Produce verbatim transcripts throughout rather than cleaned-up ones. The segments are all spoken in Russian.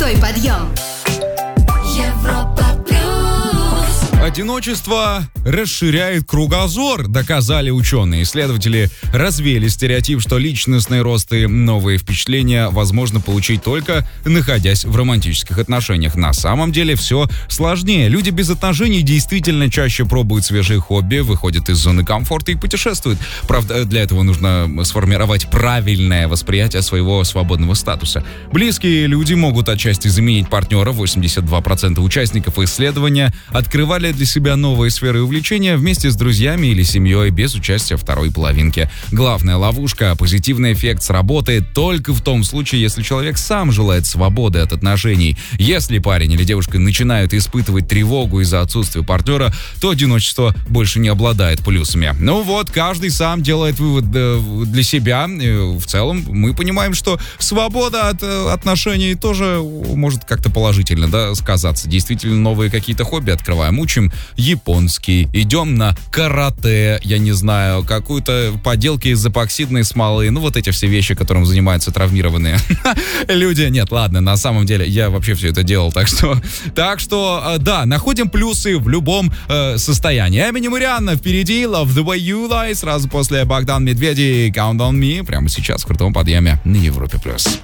Крутой подъем. Европа плюс. Одиночество расширяет кругозор, доказали ученые. Исследователи развеяли стереотип, что личностный рост и новые впечатления возможно получить только находясь в романтических отношениях. На самом деле все сложнее. Люди без отношений действительно чаще пробуют свежие хобби, выходят из зоны комфорта и путешествуют. Правда, для этого нужно сформировать правильное восприятие своего свободного статуса. Близкие люди могут отчасти заменить партнера. восемьдесят два процента участников исследования открывали для себя новые сферы увлечения вместе с друзьями или семьей без участия второй половинки. Главная ловушка – позитивный эффект сработает только в том случае, если человек сам желает свободы от отношений. Если парень или девушка начинают испытывать тревогу из-за отсутствия партнера, то одиночество больше не обладает плюсами. Ну вот, каждый сам делает вывод для себя. В целом, мы понимаем, что свобода от отношений тоже может как-то положительно, да, сказаться. Действительно, новые какие-то хобби открываем, учим японский, идем на карате, я не знаю, какую-то поделки из эпоксидной смолы, ну вот эти все вещи, которым занимаются травмированные люди. Нет, ладно, на самом деле я вообще все это делал, так что, так что, да, находим плюсы в любом э, состоянии. Эминем и Рианна впереди, Love the way you lie, сразу после Богдан Медведи, Count on me, прямо сейчас в крутом подъеме на Европе плюс.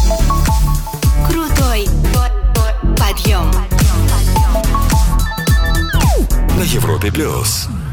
Крутой подъем. На Европе плюс.